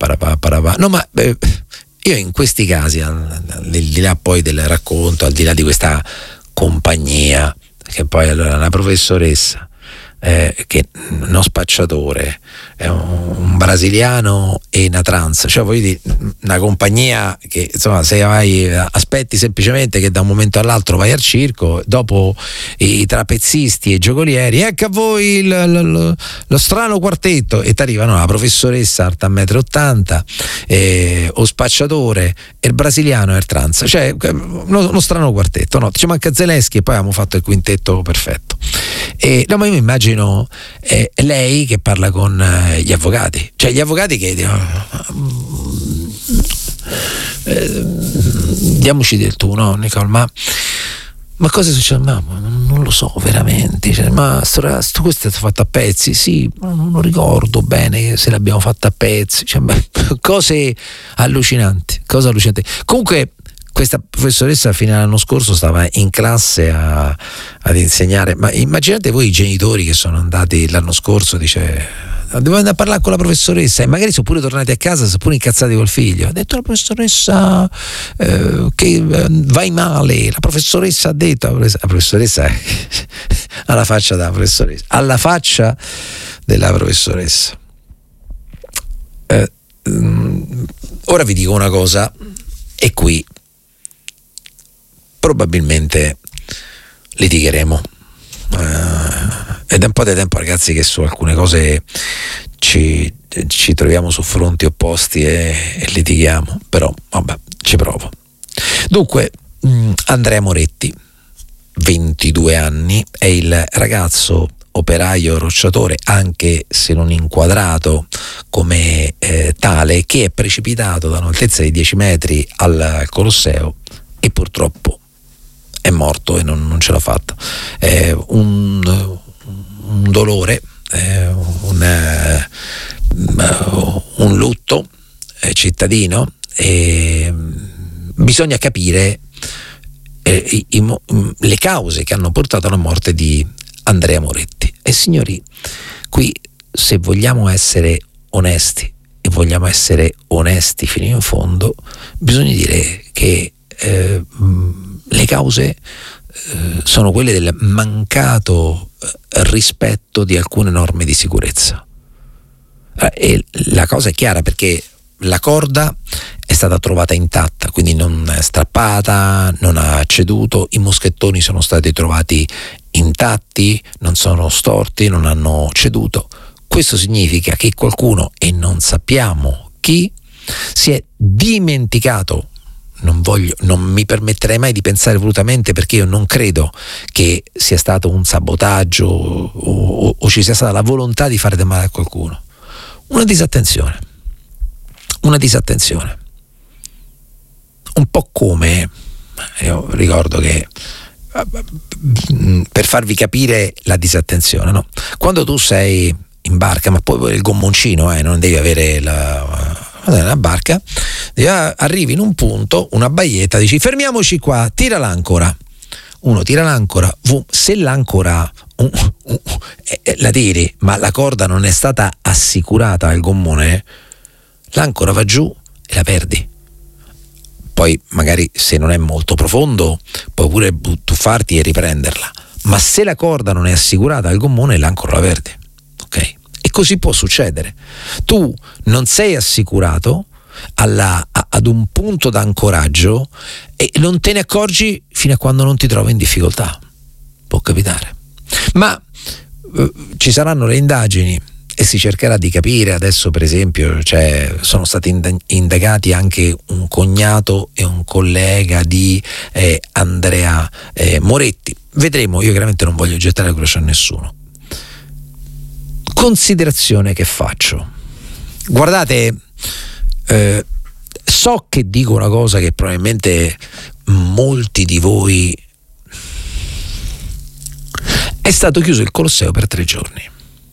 no, ma io in questi casi, al di là poi del racconto, al di là di questa compagnia, che poi allora la professoressa, che non spacciatore, è un brasiliano e una trans, cioè voglio dire, una compagnia che insomma, se vai, aspetti semplicemente che da un momento all'altro vai al circo, dopo i trapezzisti e i giocolieri, ecco a voi lo strano quartetto, e ti arrivano la professoressa alta 1,80 m, o spacciatore, e il brasiliano e il trans, cioè uno strano quartetto, no? Ci manca Zelensky e poi abbiamo fatto il quintetto perfetto. No, ma io mi immagino lei che parla con gli avvocati, cioè gli avvocati che diamoci del tu, no Nicole, ma cosa succede? Ma non lo so veramente, cioè, ma questo è stato fatto a pezzi, sì, non ricordo bene se l'abbiamo fatto a pezzi, cioè, cose allucinanti. Comunque questa professoressa fino all'anno scorso stava in classe ad insegnare, ma immaginate voi i genitori che sono andati l'anno scorso, dice devo andare a parlare con la professoressa, e magari sono pure tornati a casa, sono pure incazzati col figlio. Ha detto la professoressa che vai male, la professoressa ha detto, la professoressa alla faccia della professoressa, alla faccia della professoressa. Ora vi dico una cosa, e qui probabilmente litigheremo, ed è un po' di tempo, ragazzi, che su alcune cose ci troviamo su fronti opposti e litighiamo, però vabbè, ci provo. Dunque, Andrea Moretti, 22 anni, è il ragazzo operaio rocciatore, anche se non inquadrato come tale, che è precipitato da un'altezza di 10 metri al Colosseo e purtroppo è morto e non ce l'ha fatta. Un dolore, un lutto cittadino, e bisogna capire le cause che hanno portato alla morte di Andrea Moretti. E signori, qui se vogliamo essere onesti, e vogliamo essere onesti fino in fondo, bisogna dire che le cause sono quelle del mancato rispetto di alcune norme di sicurezza. E la cosa è chiara, perché la corda è stata trovata intatta, quindi non è strappata, non ha ceduto, i moschettoni sono stati trovati intatti, non sono storti, non hanno ceduto. Questo significa che qualcuno, e non sappiamo chi chi si è dimenticato. Non mi permetterei mai di pensare volutamente, perché io non credo che sia stato un sabotaggio o ci sia stata la volontà di fare del male a qualcuno. Una disattenzione. Un po' come, io ricordo che, per farvi capire la disattenzione, no? Quando tu sei in barca, ma poi il gommoncino, non devi avere la barca, arrivi in un punto, una baietta, dici fermiamoci qua, tira l'ancora. Uno tira l'ancora, se l'ancora la tiri ma la corda non è stata assicurata al gommone, l'ancora va giù e la perdi. Poi magari, se non è molto profondo, puoi pure tuffarti e riprenderla, ma se la corda non è assicurata al gommone, l'ancora la perdi, ok? E così può succedere. Tu non sei assicurato ad un punto d'ancoraggio e non te ne accorgi fino a quando non ti trovi in difficoltà. Può capitare. Ma ci saranno le indagini e si cercherà di capire. Adesso, per esempio, sono stati indagati anche un cognato e un collega di Andrea Moretti. Vedremo. Io chiaramente non voglio gettare croce a nessuno. Considerazione che faccio: guardate, so che dico una cosa che probabilmente molti di voi. È stato chiuso il Colosseo per 3 giorni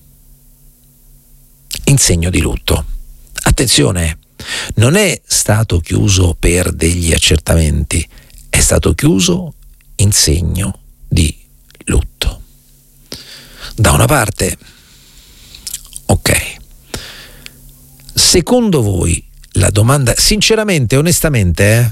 in segno di lutto. Attenzione, non è stato chiuso per degli accertamenti, è stato chiuso in segno di lutto. Da una parte, ok, secondo voi la domanda, sinceramente, onestamente,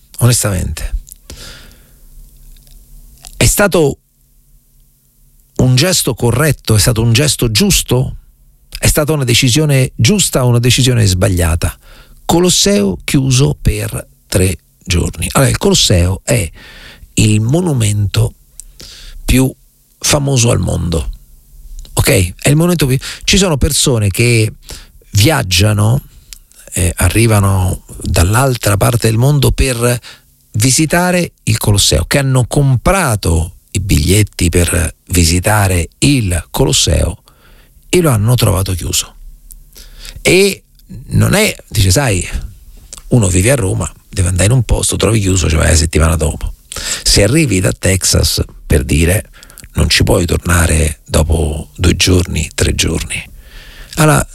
è stato un gesto corretto? È stato un gesto giusto? È stata una decisione giusta o una decisione sbagliata? Colosseo chiuso per 3 giorni. Allora, il Colosseo è il monumento più famoso al mondo, ok? È il monumento più. Ci sono persone che viaggiano, arrivano dall'altra parte del mondo per visitare il Colosseo, che hanno comprato i biglietti per visitare il Colosseo e lo hanno trovato chiuso. E non è, dice, sai, uno vive a Roma, deve andare in un posto, trovi chiuso, cioè la settimana dopo. Se arrivi da Texas, per dire, non ci puoi tornare dopo 2 giorni, 3 giorni. Allora,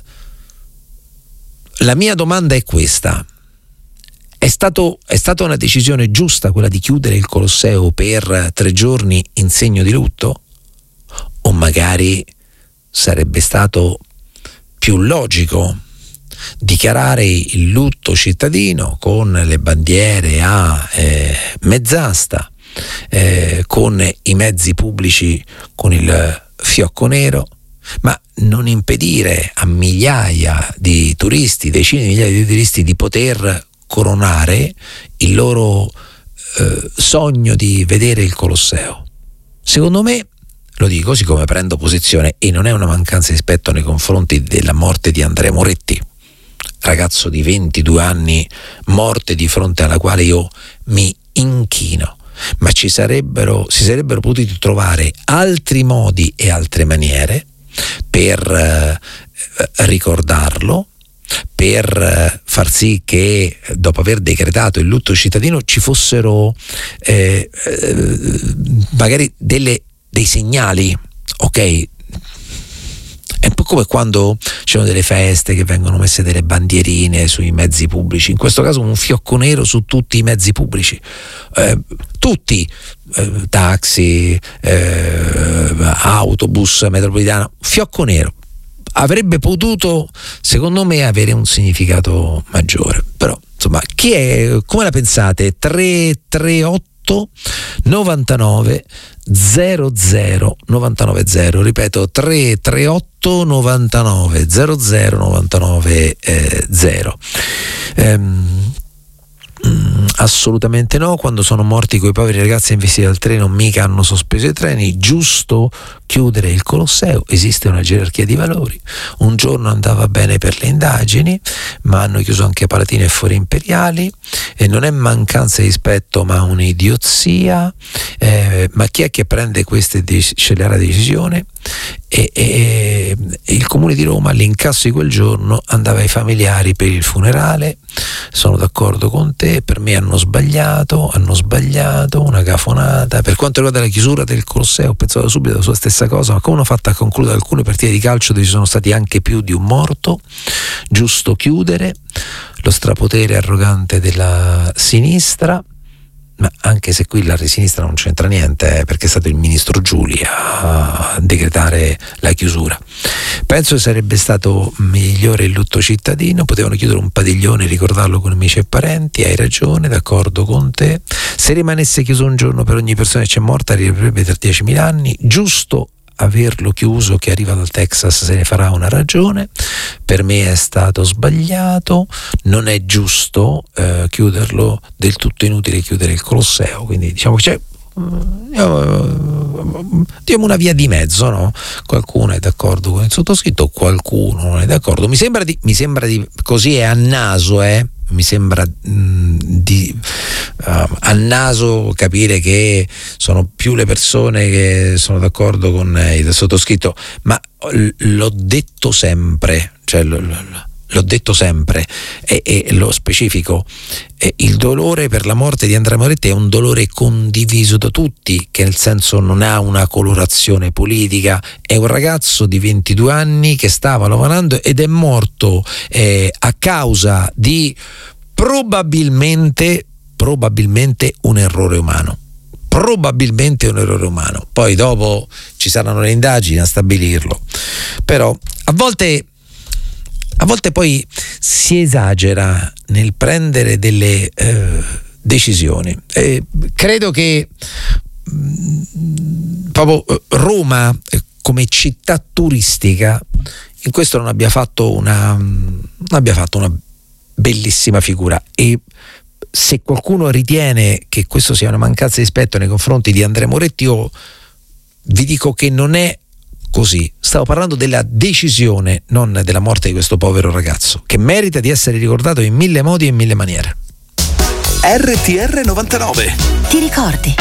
la mia domanda è questa: è stata una decisione giusta quella di chiudere il Colosseo per 3 giorni in segno di lutto? O magari sarebbe stato più logico dichiarare il lutto cittadino con le bandiere a mezz'asta, con i mezzi pubblici con il fiocco nero, ma non impedire a migliaia di turisti, decine di migliaia di turisti, di poter coronare il loro sogno di vedere il Colosseo? Secondo me, lo dico siccome prendo posizione, e non è una mancanza di rispetto nei confronti della morte di Andrea Moretti, ragazzo di 22 anni, morte di fronte alla quale io mi inchino, ma si sarebbero potuti trovare altri modi e altre maniere per ricordarlo, per far sì che, dopo aver decretato il lutto cittadino, ci fossero magari dei segnali, ok? È un po' come quando ci sono delle feste che vengono messe delle bandierine sui mezzi pubblici, in questo caso un fiocco nero su tutti i mezzi pubblici, tutti, taxi, autobus, metropolitana, fiocco nero. Avrebbe potuto, secondo me, avere un significato maggiore. Però, insomma, come la pensate? 338 99 00 99 0, ripeto, 338 99 00 99 0. Assolutamente no. Quando sono morti quei poveri ragazzi investiti dal treno, mica hanno sospeso i treni. Giusto chiudere il Colosseo, esiste una gerarchia di valori. Un giorno andava bene per le indagini, ma hanno chiuso anche palatine e fori imperiali, e non è mancanza di rispetto ma un'idiozia, ma chi è che prende queste scellerate decisioni? E il Comune di Roma, all'incasso di quel giorno, andava ai familiari per il funerale. Sono d'accordo con te, per me hanno sbagliato, una cafonata. Per quanto riguarda la chiusura del Colosseo, ho pensato subito alla sua stessa cosa, ma come hanno fatto a concludere alcune partite di calcio dove ci sono stati anche più di un morto? Giusto chiudere. Lo strapotere arrogante della sinistra, ma anche se qui la sinistra non c'entra niente, perché è stato il ministro Giulia a decretare la chiusura. Penso che sarebbe stato migliore il lutto cittadino, potevano chiudere un padiglione e ricordarlo con amici e parenti. Hai ragione, d'accordo con te. Se rimanesse chiuso un giorno per ogni persona che c'è morta, arriverebbe per 10.000 anni. Giusto averlo chiuso, chi arriva dal Texas se ne farà una ragione. Per me è stato sbagliato, non è giusto chiuderlo, del tutto inutile chiudere il Colosseo, quindi diciamo che c'è una via di mezzo, no? Qualcuno è d'accordo con il sottoscritto, qualcuno non è d'accordo. Mi sembra di così è a naso, mi sembra a naso capire che sono più le persone che sono d'accordo con il sottoscritto, ma l'ho detto sempre, cioè l'ho detto sempre e lo specifico. Il dolore per la morte di Andrea Moretti è un dolore condiviso da tutti, che nel senso non ha una colorazione politica. È un ragazzo di 22 anni che stava lavorando ed è morto a causa di probabilmente un errore umano. Poi dopo ci saranno le indagini a stabilirlo, però a volte poi si esagera nel prendere delle decisioni. Credo che proprio Roma come città turistica in questo non abbia fatto una bellissima figura, e se qualcuno ritiene che questo sia una mancanza di rispetto nei confronti di Andrea Moretti, io vi dico che non è così. Stavo parlando della decisione, non della morte di questo povero ragazzo, che merita di essere ricordato in 1000 modi e in 1000 maniere. RTR 99. Ti ricordi?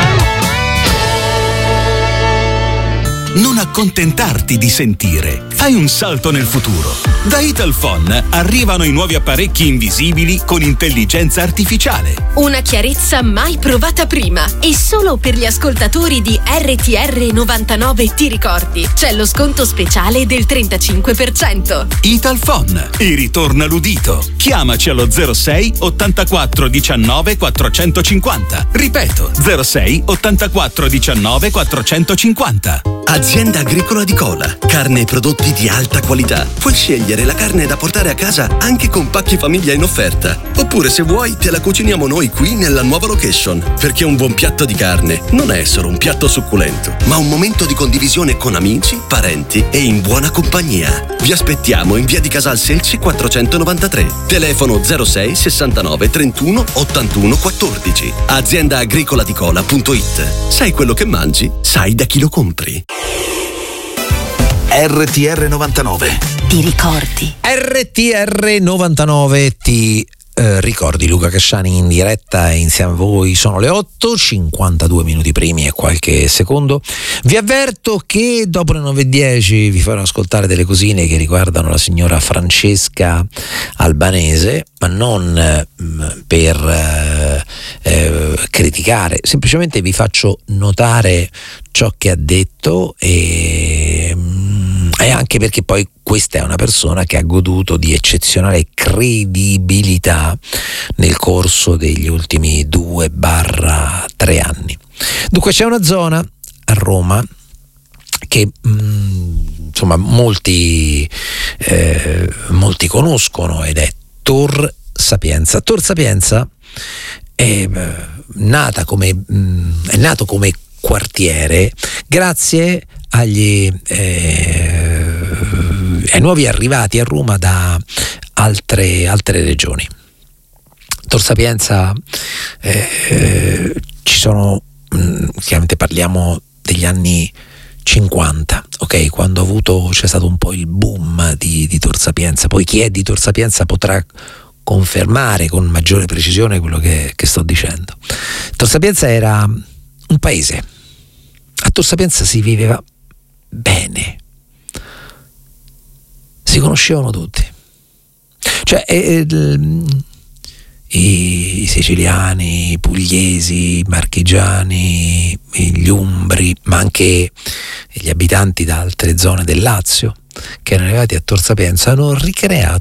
Non accontentarti di sentire. Fai un salto nel futuro. Da Italphone arrivano i nuovi apparecchi invisibili con intelligenza artificiale. Una chiarezza mai provata prima. E solo per gli ascoltatori di RTR 99 ti ricordi. C'è lo sconto speciale del 35%. Italphone. E ritorna l'udito. Chiamaci allo 06 84 19 450. Ripeto, 06 84 19 450. Azienda Agricola di Cola. Carne e prodotti di alta qualità. Puoi scegliere la carne da portare a casa anche con pacchi famiglia in offerta. Oppure, se vuoi, te la cuciniamo noi qui nella nuova location. Perché un buon piatto di carne non è solo un piatto succulento, ma un momento di condivisione con amici, parenti e in buona compagnia. Vi aspettiamo in via di Casal Selci 493. Telefono 06 69 31 81 14. AziendaagricolaDicola.it. Sai quello che mangi? Sai da chi lo compri. RTR 99. Ti ricordi? RTR 99 ti ricordi. Luca Casciani in diretta insieme a voi. Sono le 8:52 minuti primi e qualche secondo. Vi avverto che dopo le 9:10 vi farò ascoltare delle cosine che riguardano la signora Francesca Albanese, ma non per criticare, semplicemente vi faccio notare ciò che ha detto e anche perché poi questa è una persona che ha goduto di eccezionale credibilità nel corso degli ultimi 2-3 anni. Dunque c'è una zona a Roma che insomma molti conoscono, ed è Tor Sapienza. Tor Sapienza è nato come quartiere grazie ai nuovi arrivati a Roma da altre regioni. Tor Sapienza ci sono, chiaramente parliamo degli anni 50, ok, quando c'è stato un po' il boom di Tor Sapienza. Poi chi è di Tor Sapienza potrà confermare con maggiore precisione quello che sto dicendo. Tor Sapienza era un paese, a Tor Sapienza si viveva bene, si conoscevano tutti, cioè i siciliani, i pugliesi, i marchigiani, gli umbri, ma anche gli abitanti da altre zone del Lazio che erano arrivati a Tor Sapienza hanno ricreato